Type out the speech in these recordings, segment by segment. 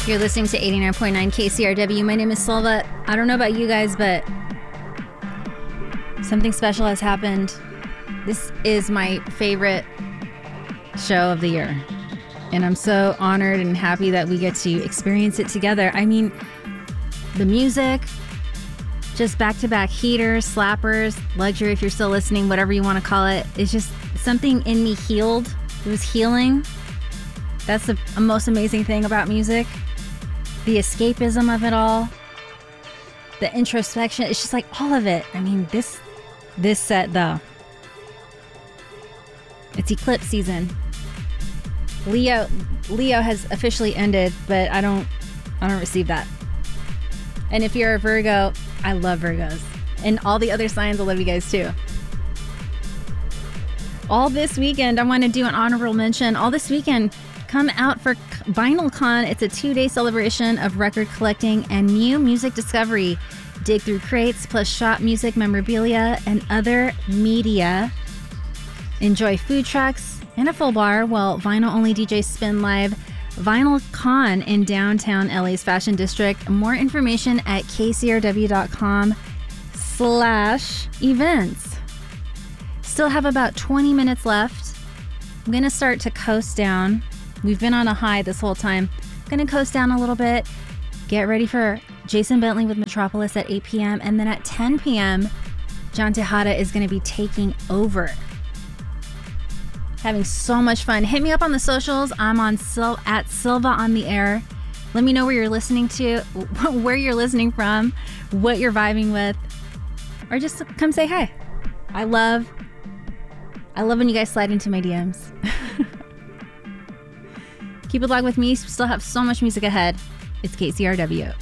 You're listening to 89.9 KCRW. My name is Silva. I don't know about you guys, but something special has happened. This is my favorite show of the year. And I'm so honored and happy that we get to experience it together. I mean, the music, just back-to-back heaters, slappers, luxury if you're still listening, whatever you want to call it. It's just something in me healed. It was healing. That's the most amazing thing about music. The escapism of it all. The introspection. It's just like all of it. I mean, this set though. It's eclipse season. Leo has officially ended, but I don't receive that. And if you're a Virgo, I love Virgos. And all the other signs, I love you guys too. All this weekend, I want to do an honorable mention. All this weekend, come out for VinylCon. It's a 2-day celebration of record collecting and new music discovery. Dig through crates, plus shop music, memorabilia, and other media. Enjoy food trucks and a full bar while vinyl-only DJs spin live. VinylCon in downtown LA's Fashion District. More information at kcrw.com/events. Still have about 20 minutes left. I'm going to start to coast down. We've been on a high this whole time. I'm going to coast down a little bit. Get ready for Jason Bentley with Metropolis at 8 p.m. And then at 10 p.m., John Tejada is going to be taking over. Having so much fun. Hit me up on the socials. I'm on at Silva on the air. Let me know where you're listening to, where you're listening from, what you're vibing with, or just come say hi. I love when you guys slide into my DMs. Keep it locked with me. Still have so much music ahead. It's KCRW.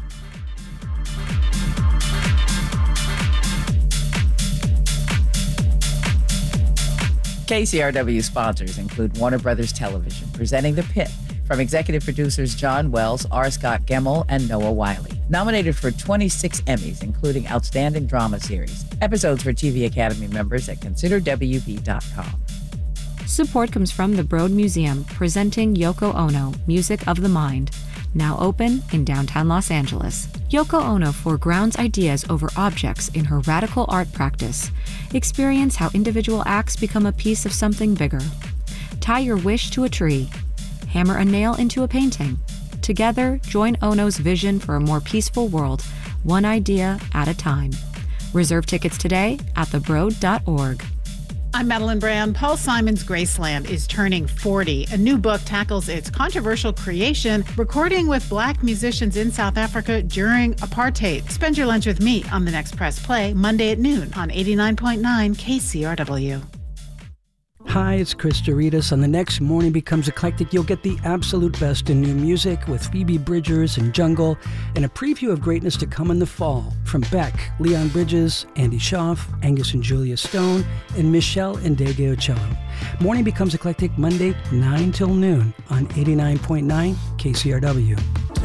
KCRW sponsors include Warner Brothers Television, presenting The Pit, from executive producers John Wells, R. Scott Gemmell, and Noah Wiley. Nominated for 26 Emmys, including Outstanding Drama Series. Episodes for TV Academy members at considerwb.com. Support comes from the Broad Museum, presenting Yoko Ono, Music of the Mind. Now open in downtown Los Angeles. Yoko Ono foregrounds ideas over objects in her radical art practice. Experience how individual acts become a piece of something bigger. Tie your wish to a tree. Hammer a nail into a painting. Together, join Ono's vision for a more peaceful world, one idea at a time. Reserve tickets today at thebroad.org. I'm Madeline Brown. Paul Simon's Graceland is turning 40. A new book tackles its controversial creation, recording with Black musicians in South Africa during apartheid. Spend your lunch with me on The Next Press Play, Monday at noon on 89.9 KCRW. Hi, it's Chris Doritas. On The Next Morning Becomes Eclectic, you'll get the absolute best in new music with Phoebe Bridgers and Jungle, and a preview of greatness to come in the fall from Beck, Leon Bridges, Andy Schaaf, Angus and Julia Stone, and Michelle Ndegeocello. Morning Becomes Eclectic, Monday, 9 till noon on 89.9 KCRW.